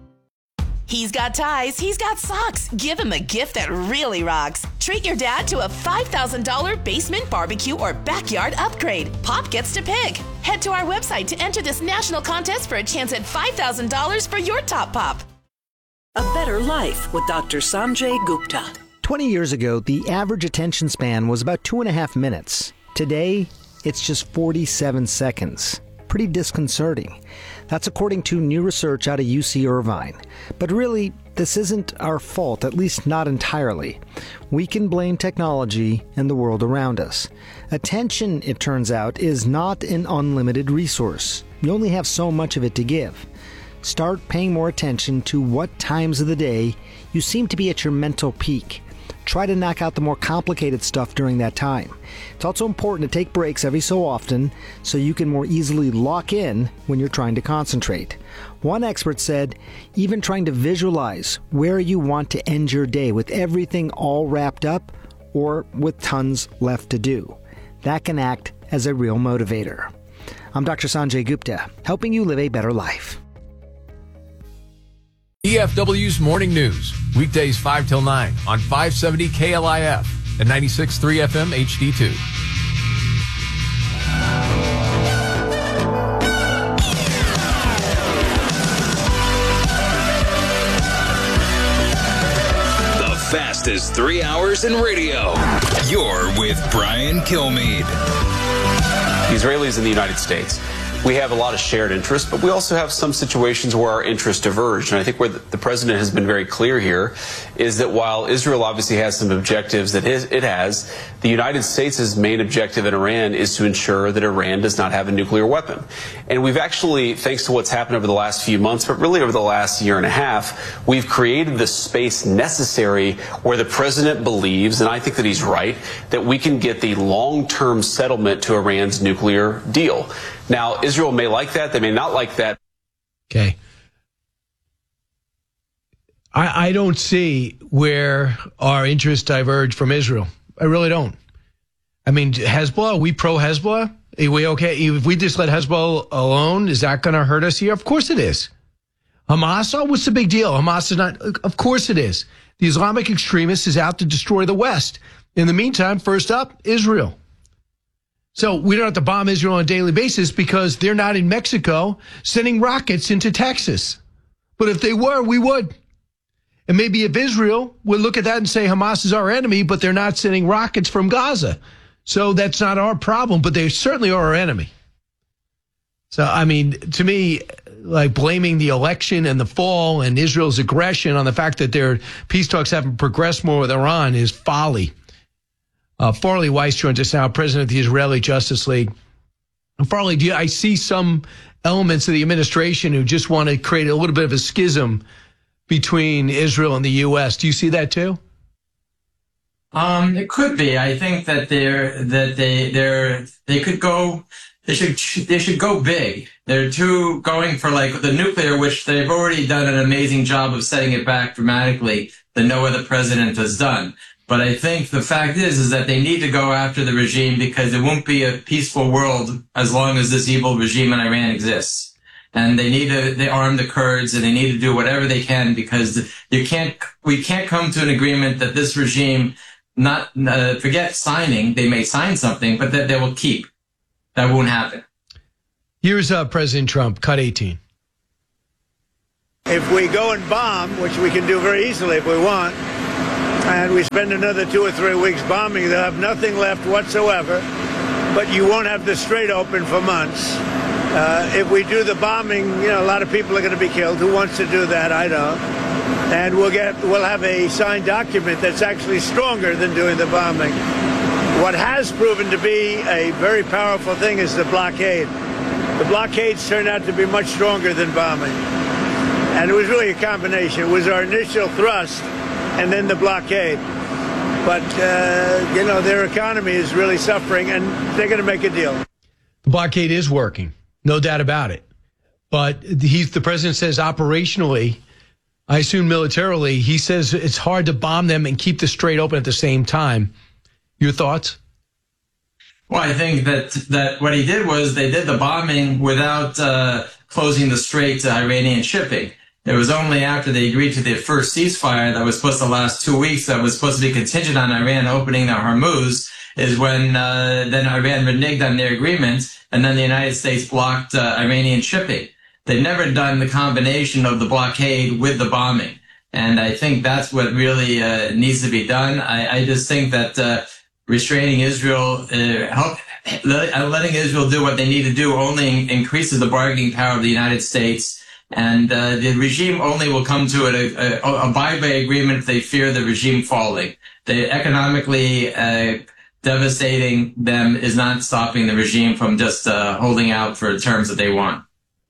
He's got ties, he's got socks. Give him a gift that really rocks. Treat your dad to a $5,000 basement barbecue or backyard upgrade. Pop gets to pick. Head to our website to enter this national contest for a chance at $5,000 for your top pop. A Better Life with Dr. Sanjay Gupta. 20 years ago, the average attention span was about 2.5 minutes. Today, it's just 47 seconds. Pretty disconcerting. That's according to new research out of UC Irvine. But really, this isn't our fault, at least not entirely. We can blame technology and the world around us. Attention, it turns out, is not an unlimited resource. You only have so much of it to give. Start paying more attention to what times of the day you seem to be at your mental peak. Try to knock out the more complicated stuff during that time. It's also important to take breaks every so often so you can more easily lock in when you're trying to concentrate. One expert said, even trying to visualize where you want to end your day with everything all wrapped up or with tons left to do. That can act as a real motivator. I'm Dr. Sanjay Gupta, helping you live a better life. EFW's Morning News, weekdays 5 till 9 on 570 KLIF and 96.3 FM HD2. The fastest 3 hours in radio. You're with Brian Kilmeade. The Israelis in the United States. We have a lot of shared interests, but we also have some situations where our interests diverge. And I think where the president has been very clear here is that while Israel obviously has some objectives that it has, the United States' main objective in Iran is to ensure that Iran does not have a nuclear weapon. And we've actually, thanks to what's happened over the last few months, but really over the last year and a half, we've created the space necessary where the president believes, and I think that he's right, that we can get the long-term settlement to Iran's nuclear deal. Now, Israel may like that. They may not like that. Okay. I don't see where our interests diverge from Israel. I really don't. I mean, Hezbollah, are we pro-Hezbollah? Are we okay? If we just let Hezbollah alone, is that going to hurt us here? Of course it is. Hamas, what's the big deal? Hamas is not, of course it is. The Islamic extremist is out to destroy the West. In the meantime, first up, Israel. So we don't have to bomb Israel on a daily basis because they're not in Mexico sending rockets into Texas. But if they were, we would. And maybe if Israel would look at that and say Hamas is our enemy, but they're not sending rockets from Gaza. So that's not our problem, but they certainly are our enemy. So, I mean, to me, like blaming the election and the fall and Israel's aggression on the fact that their peace talks haven't progressed more with Iran is folly. Farley Weiss joins us now, president of the Israeli Justice League. Farley, I see some elements of the administration who just want to create a little bit of a schism between Israel and the U.S. Do you see that too? It could be. I think that they should go big. They're going for like the nuclear, which they've already done an amazing job of setting it back dramatically that no other president has done. But I think the fact is that they need to go after the regime because it won't be a peaceful world as long as this evil regime in Iran exists. And they arm the Kurds, and they need to do whatever they can because we can't come to an agreement that this regime forget signing. They may sign something, but that they will keep. That won't happen. Here's President Trump, cut 18. If we go and bomb, which we can do very easily if we want, and we spend another 2 or 3 weeks bombing, they'll have nothing left whatsoever, but you won't have the Strait open for months. If we do the bombing, a lot of people are going to be killed. Who wants to do that? I don't. And we'll have a signed document that's actually stronger than doing the bombing. What has proven to be a very powerful thing is the blockade. The blockades turned out to be much stronger than bombing. And it was really a combination. It was our initial thrust and then the blockade. But, their economy is really suffering, and they're going to make a deal. The blockade is working, no doubt about it. But the president says operationally, I assume militarily, he says it's hard to bomb them and keep the Strait open at the same time. Your thoughts? Well, I think that what he did was they did the bombing without closing the Strait to Iranian shipping. It was only after they agreed to the first ceasefire that was supposed to last 2 weeks, that was supposed to be contingent on Iran opening the Hormuz, is when then Iran reneged on their agreement, and then the United States blocked Iranian shipping. They've never done the combination of the blockade with the bombing. And I think that's what really needs to be done. I just think that restraining Israel, letting Israel do what they need to do only increases the bargaining power of the United States. And the regime only will come to a buy-by agreement if they fear the regime falling. The economically devastating them is not stopping the regime from just holding out for terms that they want.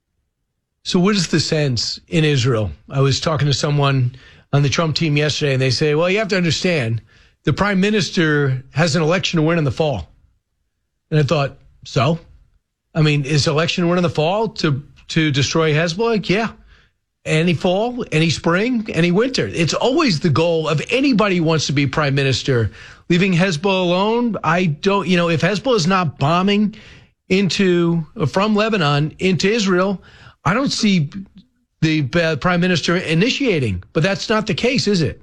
So what is the sense in Israel? I was talking to someone on the Trump team yesterday, and they say, well, you have to understand, the prime minister has an election to win in the fall. And I thought, so? I mean, is election to win in the fall to destroy Hezbollah? Yeah. Any fall, any spring, any winter. It's always the goal of anybody who wants to be prime minister. Leaving Hezbollah alone, I don't, if Hezbollah is not bombing from Lebanon into Israel, I don't see the prime minister initiating. But that's not the case, is it?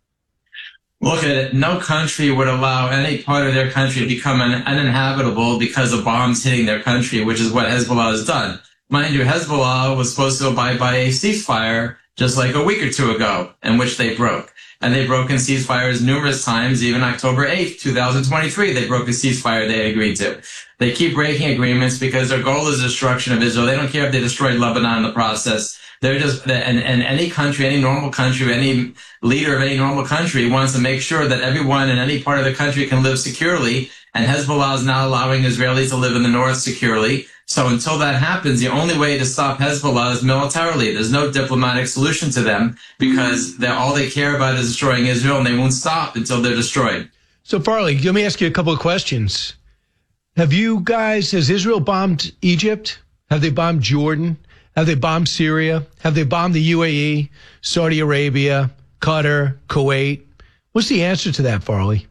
Look at it. No country would allow any part of their country to become uninhabitable because of bombs hitting their country, which is what Hezbollah has done. Mind you, Hezbollah was supposed to abide by a ceasefire just like a week or two ago, in which they broke. And they've broken ceasefires numerous times. Even October 8th, 2023, they broke a ceasefire they agreed to. They keep breaking agreements because their goal is destruction of Israel. They don't care if they destroyed Lebanon in the process. They're just, and any country, any normal country, any leader of any normal country wants to make sure that everyone in any part of the country can live securely. And Hezbollah is now allowing Israelis to live in the north securely. So until that happens, the only way to stop Hezbollah is militarily. There's no diplomatic solution to them because all they care about is destroying Israel, and they won't stop until they're destroyed. So, Farley, let me ask you a couple of questions. Has Israel bombed Egypt? Have they bombed Jordan? Have they bombed Syria? Have they bombed the UAE, Saudi Arabia, Qatar, Kuwait? What's the answer to that, Farley?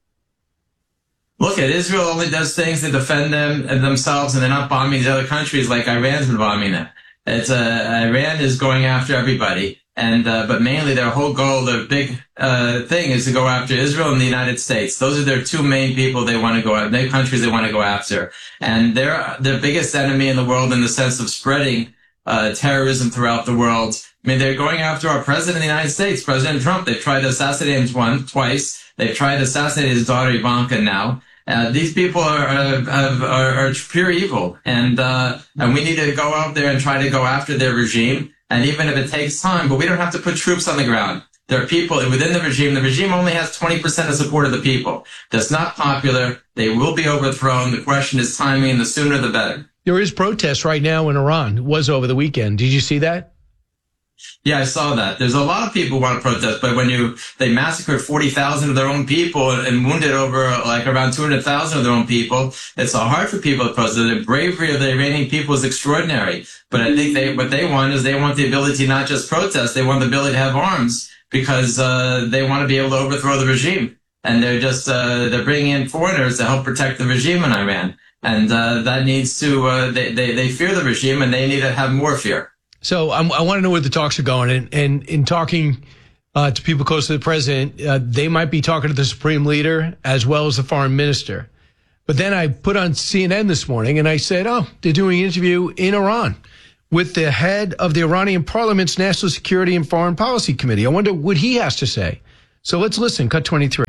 Look, Israel only does things to defend them and themselves, and they're not bombing these other countries like Iran's been bombing them. Iran is going after everybody, but mainly their whole goal, their big thing, is to go after Israel and the United States. Those are their two main people they want to go after, their countries they want to go after, and they're the biggest enemy in the world in the sense of spreading terrorism throughout the world. I mean, they're going after our president of the United States, President Trump. They've tried to assassinate him twice. They've tried to assassinate his daughter Ivanka now. These people are pure evil, and we need to go out there and try to go after their regime. And even if it takes time, but we don't have to put troops on the ground. There are people within the regime. The regime only has 20% of support of the people. That's not popular. They will be overthrown. The question is timing. The sooner, the better. There is protest right now in Iran. It was over the weekend. Did you see that? Yeah, I saw that. There's a lot of people who want to protest, but when they massacred 40,000 of their own people and wounded over like around 200,000 of their own people, it's hard for people to protest. The bravery of the Iranian people is extraordinary. But I think what they want is they want the ability to not just protest, they want the ability to have arms because they want to be able to overthrow the regime. And they're just they're bringing in foreigners to help protect the regime in Iran. And that needs to they fear the regime and they need to have more fear. So I want to know where the talks are going. And in talking to people close to the president, they might be talking to the supreme leader as well as the foreign minister. But then I put on CNN this morning and I said, oh, they're doing an interview in Iran with the head of the Iranian Parliament's National Security and Foreign Policy Committee. I wonder what he has to say. So let's listen. Cut 23.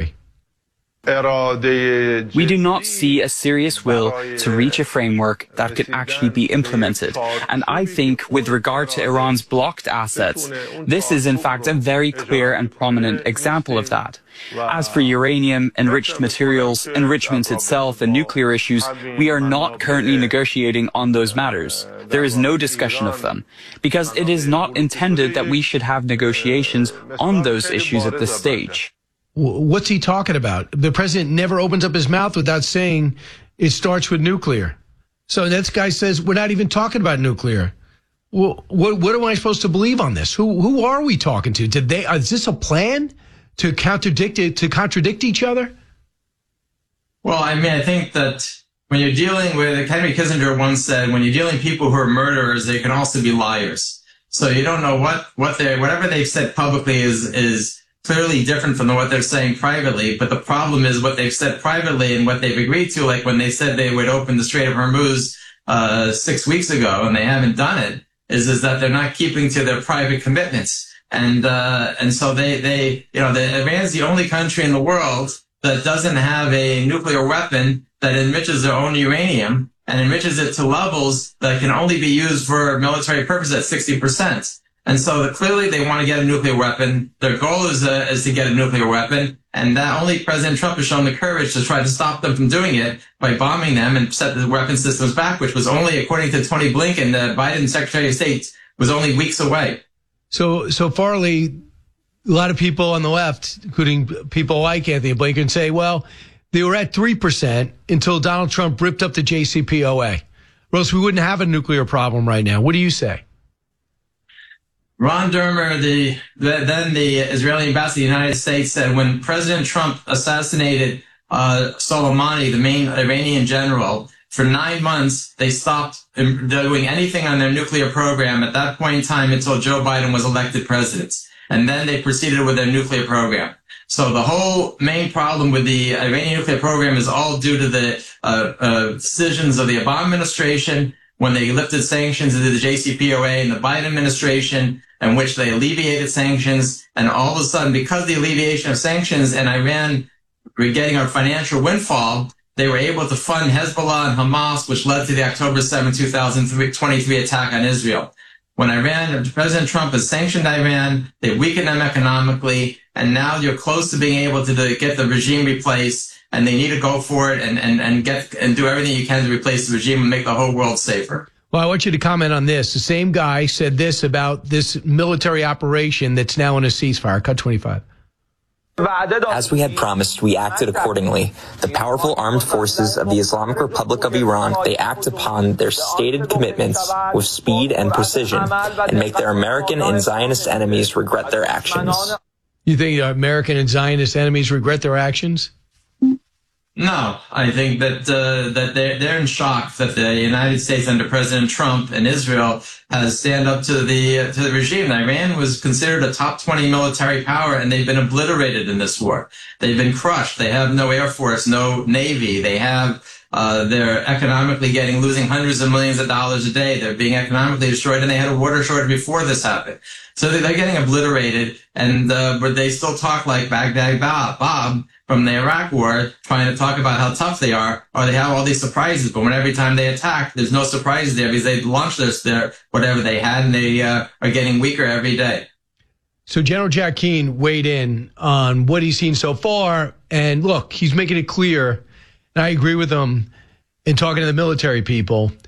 We do not see a serious will to reach a framework that could actually be implemented. And I think with regard to Iran's blocked assets, this is in fact a very clear and prominent example of that. As for uranium, enriched materials, enrichment itself, and nuclear issues, we are not currently negotiating on those matters. There is no discussion of them, because it is not intended that we should have negotiations on those issues at this stage. What's he talking about? The president never opens up his mouth without saying it starts with nuclear. So this guy says we're not even talking about nuclear. Well, what am I supposed to believe on this? Who are we talking to? Is this a plan to contradict each other? Well, I mean, I think that when you're dealing with, Henry Kissinger once said, when you're dealing with people who are murderers, they can also be liars. So you don't know whatever they've said publicly is clearly different from what they're saying privately. But the problem is what they've said privately and what they've agreed to, like when they said they would open the Strait of Hormuz 6 weeks ago and they haven't done it, is that they're not keeping to their private commitments. And so Iran's the only country in the world that doesn't have a nuclear weapon that enriches their own uranium and enriches it to levels that can only be used for military purposes at 60%. And so clearly they want to get a nuclear weapon. Their goal is to get a nuclear weapon. And that only President Trump has shown the courage to try to stop them from doing it by bombing them and set the weapon systems back, which was only, according to Tony Blinken, the Biden Secretary of State, was only weeks away. So Farley, a lot of people on the left, including people like Anthony Blinken, say, well, they were at 3% until Donald Trump ripped up the JCPOA. Or else we wouldn't have a nuclear problem right now. What do you say? Ron Dermer, then the Israeli ambassador to the United States, said when President Trump assassinated Soleimani, the main Iranian general, for 9 months, they stopped doing anything on their nuclear program at that point in time until Joe Biden was elected president. And then they proceeded with their nuclear program. So the whole main problem with the Iranian nuclear program is all due to the decisions of the Obama administration when they lifted sanctions into the JCPOA and the Biden administration, in which they alleviated sanctions. And all of a sudden, because of the alleviation of sanctions and Iran were getting a financial windfall, they were able to fund Hezbollah and Hamas, which led to the October 7, 2023 attack on Israel. When President Trump has sanctioned Iran, they weakened them economically, and now you're close to being able to get the regime replaced, and they need to go for it and do everything you can to replace the regime and make the whole world safer. Well, I want you to comment on this. The same guy said this about this military operation that's now in a ceasefire. Cut 25. As we had promised, we acted accordingly. The powerful armed forces of the Islamic Republic of Iran, they act upon their stated commitments with speed and precision and make their American and Zionist enemies regret their actions. You think American and Zionist enemies regret their actions? No, I think that they're in shock that the United States under President Trump and Israel has stand up to the regime. Iran was considered a top 20 military power, and they've been obliterated in this war. They've been crushed. They have no air force, no navy. They have they're economically losing hundreds of millions of dollars a day. They're being economically destroyed, and they had a water shortage before this happened. So they're getting obliterated, and but they still talk like Baghdad Bob from the Iraq War, trying to talk about how tough they are, or they have all these surprises. But when every time they attack, there's no surprises there because they launched their whatever they had, and they are getting weaker every day. So General Jack Keane weighed in on what he's seen so far, and look, he's making it clear, and I agree with him in talking to the military people,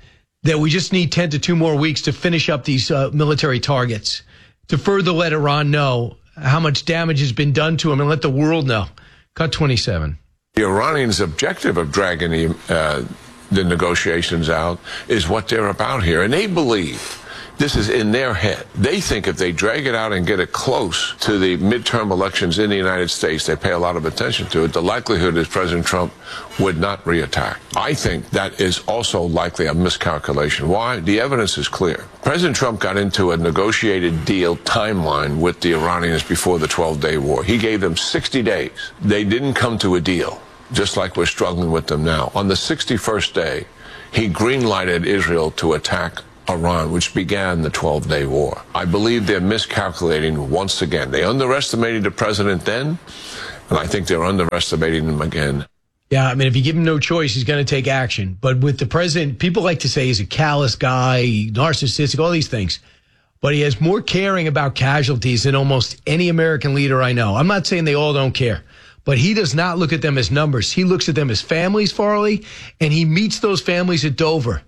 that we just need 10 to 2 more weeks to finish up these military targets, to further let Iran know how much damage has been done to them and let the world know. Cut 27. The Iranians' objective of dragging the negotiations out is what they're about here. And they believe this is in their head. They think if they drag it out and get it close to the midterm elections in the United States, they pay a lot of attention to it, the likelihood is President Trump would not reattack. I think that is also likely a miscalculation. Why? The evidence is clear. President Trump got into a negotiated deal timeline with the Iranians before the 12-day war. He gave them 60 days. They didn't come to a deal, just like we're struggling with them now. On the 61st day, he green-lighted Israel to attack Iran, which began the 12-day war. I believe they're miscalculating once again. They underestimated the president then, and I think they're underestimating him again. Yeah, I mean, if you give him no choice, he's going to take action. But with the president, people like to say he's a callous guy, narcissistic, all these things. But he has more caring about casualties than almost any American leader I know. I'm not saying they all don't care, but he does not look at them as numbers. He looks at them as families, Farley, and he meets those families at Dover.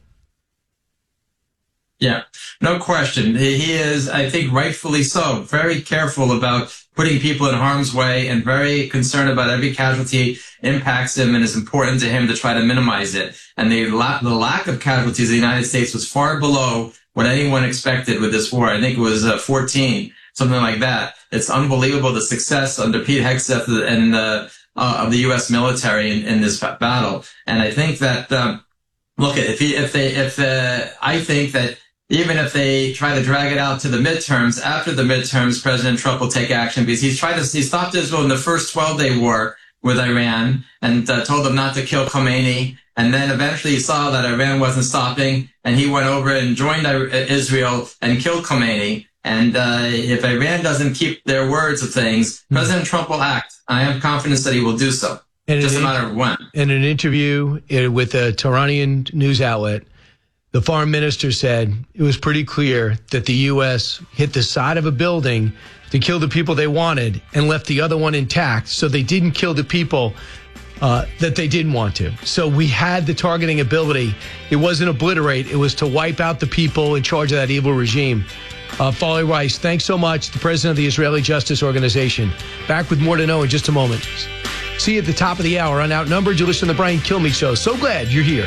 Yeah, no question. He is, I think, rightfully so, very careful about putting people in harm's way and very concerned about every casualty impacts him and is important to him to try to minimize it. And the lack of casualties in the United States was far below what anyone expected with this war. I think it was 14, something like that. It's unbelievable the success under Pete Hegseth and of the U.S. military in this battle. And I think that look, I think that even if they try to drag it out to the midterms, after the midterms, President Trump will take action because he stopped Israel in the first 12-day war with Iran and told them not to kill Khomeini. And then eventually he saw that Iran wasn't stopping, and he went over and joined Israel and killed Khomeini. And if Iran doesn't keep their words of things, President Trump will act. I have confidence that he will do so. Just a matter of when. In an interview with a Tehran news outlet, the foreign minister said it was pretty clear that the U.S. hit the side of a building to kill the people they wanted and left the other one intact, so they didn't kill the people that they didn't want to. So we had the targeting ability. It wasn't obliterate. It was to wipe out the people in charge of that evil regime. Farley Rice, thanks so much, the president of the Israeli Justice Organization. Back with more to know in just a moment. See you at the top of the hour on Outnumbered. You listen to the Brian Kilmeade Show. So glad you're here.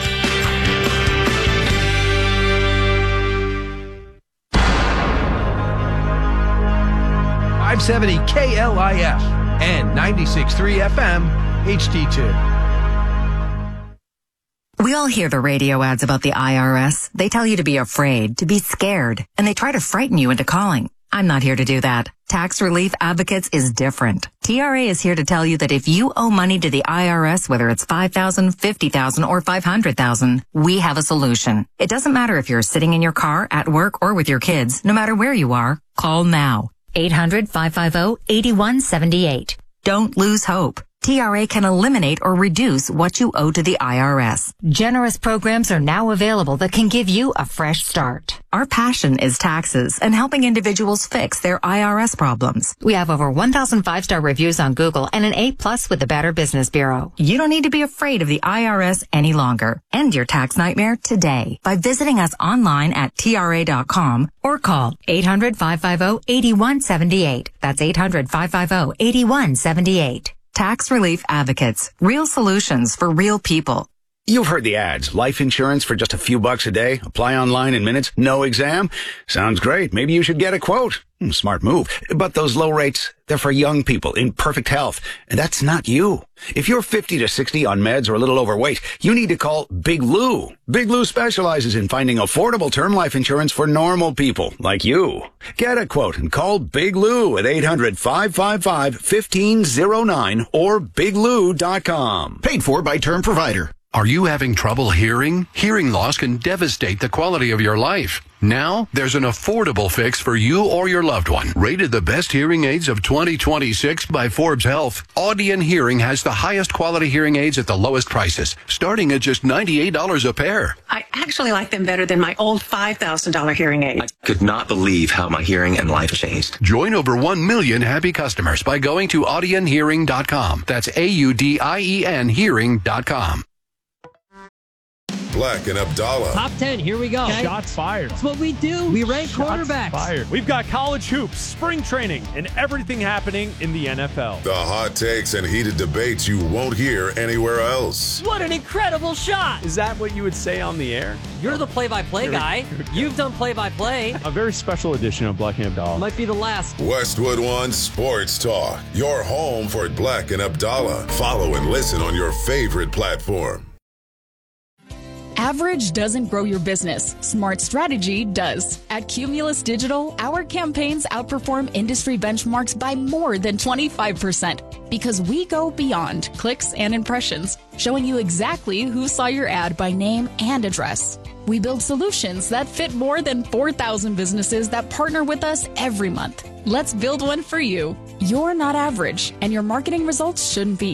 570 KLIF and 96.3 FM HD2. We all hear the radio ads about the IRS. They tell you to be afraid, to be scared, and they try to frighten you into calling. I'm not here to do that. Tax Relief Advocates is different. TRA is here to tell you that if you owe money to the IRS, whether it's $5,000, $50,000, or $500,000, we have a solution. It doesn't matter if you're sitting in your car, at work, or with your kids. No matter where you are, call now. 800-550-8178. Don't lose hope. TRA can eliminate or reduce what you owe to the IRS. Generous programs are now available that can give you a fresh start. Our passion is taxes and helping individuals fix their IRS problems. We have over 1,000 5-star reviews on Google and an A+ with the Better Business Bureau. You don't need to be afraid of the IRS any longer. End your tax nightmare today by visiting us online at TRA.com or call 800-550-8178. That's 800-550-8178. Tax Relief Advocates. Real solutions for real people. You've heard the ads. Life insurance for just a few bucks a day. Apply online in minutes. No exam. Sounds great. Maybe you should get a quote. Smart move. But those low rates, they're for young people in perfect health. And that's not you. If you're 50 to 60 on meds or a little overweight, you need to call Big Lou. Big Lou specializes in finding affordable term life insurance for normal people like you. Get a quote and call Big Lou at 800-555-1509 or biglou.com. Paid for by Term Provider. Are you having trouble hearing? Hearing loss can devastate the quality of your life. Now, there's an affordable fix for you or your loved one. Rated the best hearing aids of 2026 by Forbes Health, Audion Hearing has the highest quality hearing aids at the lowest prices, starting at just $98 a pair. I actually like them better than my old $5,000 hearing aid. I could not believe how my hearing and life changed. Join over 1 million happy customers by going to audionhearing.com. That's AUDIEN hearing.com. Black and Abdallah. Top 10, here we go. Okay. Shots fired. That's what we do. We rank quarterbacks. Fired. We've got college hoops, spring training, and everything happening in the NFL. The hot takes and heated debates you won't hear anywhere else. What an incredible shot. Is that what you would say on the air? You're the play-by-play guy. You've done play-by-play. A very special edition of Black and Abdallah. Might be the last. Westwood One Sports Talk. Your home for Black and Abdallah. Follow and listen on your favorite platform. Average doesn't grow your business. Smart strategy does. At Cumulus Digital, our campaigns outperform industry benchmarks by more than 25% because we go beyond clicks and impressions, showing you exactly who saw your ad by name and address. We build solutions that fit more than 4,000 businesses that partner with us every month. Let's build one for you. You're not average, and your marketing results shouldn't be